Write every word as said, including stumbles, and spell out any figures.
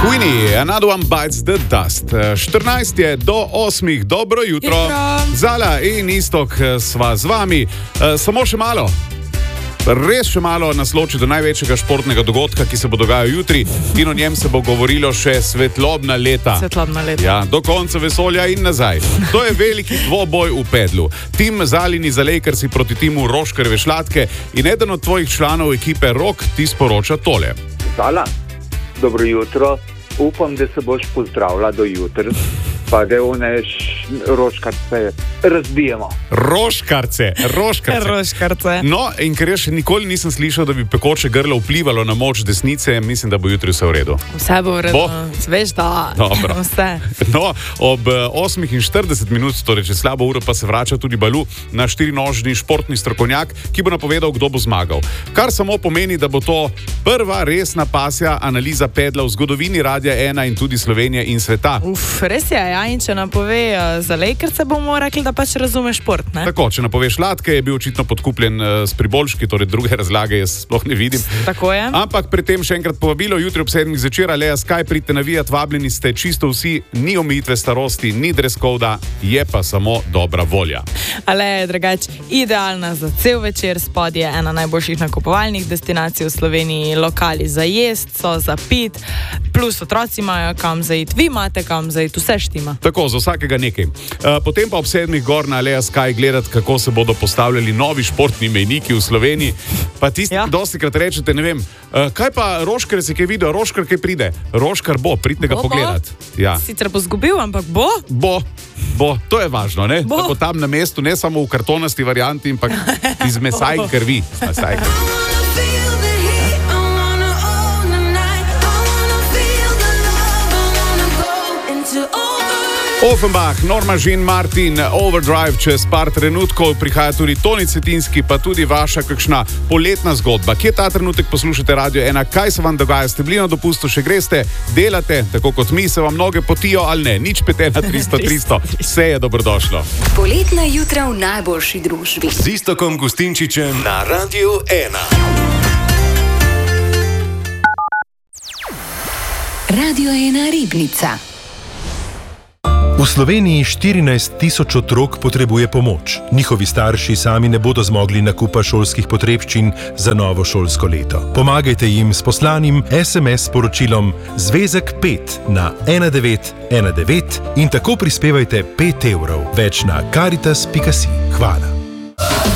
Queenie, Another One Bites the Dust. štirinajst je do osmih, dobro jutro. Jutro. Zala in Istok sva z vami. Samo še malo. Res še malo nas loči do največjega športnega dogodka, ki se bo dogajal jutri, in o njem se bo govorilo še svetlobna leta. Svetlobna leta. Ja, do konca vesolja in nazaj. To je veliki dvoboj v pedlu. Tim Zalini Zalejkarsi proti timu Roškarjeve Šlatke in eden od tvojih članov ekipe Rok ti sporoča tole. Zala, dobro jutro. Upam, da se boš pozdravila do jutri, pa da one roškarce razbijemo. Roškarce, roškarce. Roškarce. No, in ker jaz še nikoli nisem slišal, da bi pekoče grlo vplivalo na moč desnice, mislim, da bo jutri vse v redu. Vse bo v redu. Bo? Veš, da. Dobro. Vse. No, ob osmih in štirideset minut, torej čez slabo uro, pa se vrača tudi Balu, naš štirinožni športni strokovnjak, ki bo napovedal, kdo bo zmagal. Kar samo pomeni, da bo to prva resna pasja analiza pedla v zgodovini Radia ena in tudi Slovenije in sveta. Uf, res je, ja, in če napove uh, za Lakerse, bomo rekli, da pač razume šport, ne? Tako, če napoveš Šlatke, je bil očitno podkupljen uh, s priboljški, torej druge razlage jaz sploh ne vidim. Tako je. Ampak pri tem še enkrat povabilo, jutri ob sedmih zvečer, Alea Sky, pridite navijat, vabljeni ste čisto vsi, ni omejitve starosti, ni dress coda, je pa samo dobra volja. Alea je drugač idealna za cel večer, spodje je ena najboljših nakupovalnih destinacij v Sloveniji, lokali za jest, so za pit, plus otroci imajo kam zaiti, vi imate kam zaiti, vse štima. Tako, za vsakega nekaj. Uh, potem pa ob sedmih gor na Alea Sky gledati, kako se bodo postavljali novi športni mejniki v Sloveniji. Pa tisti, Ja. dostikrat rečete, ne vem, uh, kaj pa Roškar se kaj video, Roškar kaj pride? Roškar bo, pridite ga Bo, bo. pogledat. Ja. Sicer bo zgubil, ampak bo. Bo, bo, to je važno, ne? Bo. Da bo tam na mestu, ne samo v kartonasti varianti, ampak iz mesa in krvi. Z mesa in krvi. Offenbach, Norma Jean Martin, Overdrive, čez par trenutkov prihaja tudi Toni Cetinski, pa tudi vaša kakšna poletna zgodba. Kje ta trenutek poslušate Radio ena, kaj se vam dogaja, ste bili na dopustu, še greste, delate, tako kot mi, se vam noge potijo ali ne, nič pet ena tristo tristo, vse je dobrodošlo. Poletna jutra v najboljši družbi. Z Istokom Gustinčičem na Radiu ena. Radio ena Ribnica. V Sloveniji štirinajst tisoč otrok potrebuje pomoč. Njihovi starši sami ne bodo zmogli nakupa šolskih potrebščin za novo šolsko leto. Pomagajte jim s poslanim es em es sporočilom Zvezek pet na ena devet ena devet in tako prispevajte pet evrov. Več na karitas pika si. Hvala.